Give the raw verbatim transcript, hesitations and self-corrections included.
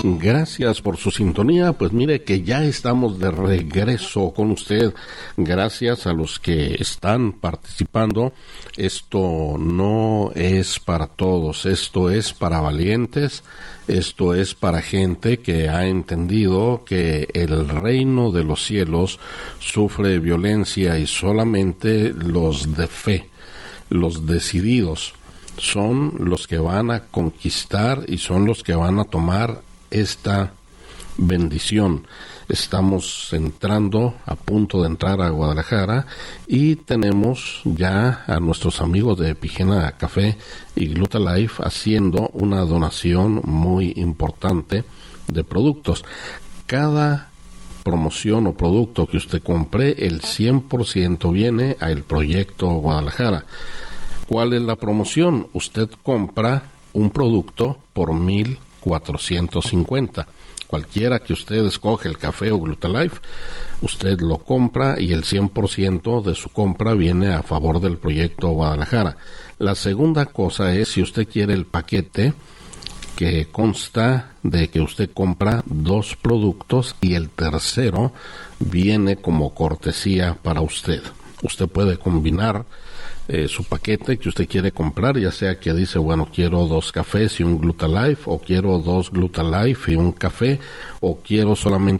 Gracias por su sintonía. Pues mire que ya estamos de regreso con usted. Gracias a los que están participando. Esto no es para todos, esto es para valientes, esto es para gente que ha entendido que el reino de los cielos sufre violencia y solamente los de fe, los decididos, son los que van a conquistar y son los que van a tomar esta bendición. Estamos entrando, a punto de entrar a Guadalajara, y tenemos ya a nuestros amigos de Epigena Café y Glutalife haciendo una donación muy importante de productos. Cada promoción o producto que usted compre, el cien por ciento viene al proyecto Guadalajara. ¿Cuál es la promoción? Usted compra un producto por mil cuatrocientos cincuenta. Cualquiera que usted escoge, el café o Glutalife, usted lo compra y el cien por ciento de su compra viene a favor del proyecto Guadalajara. La segunda cosa es si usted quiere el paquete que consta de que usted compra dos productos y el tercero viene como cortesía para usted. Usted puede combinar Eh, su paquete que usted quiere comprar, ya sea que dice, bueno, quiero dos cafés y un Glutalife, o quiero dos Glutalife y un café, o quiero solamente